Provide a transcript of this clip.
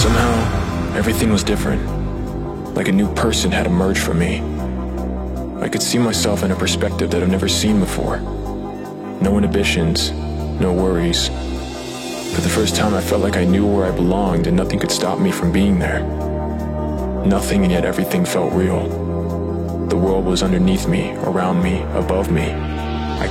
Somehow, everything was different. Like a new person had emerged from me. I could see myself in a perspective that I've never seen before. No inhibitions, no worries. For the first time I felt like I knew where I belonged and nothing could stop me from being there. Nothing, and yet everything felt real. The world was underneath me, around me, above me.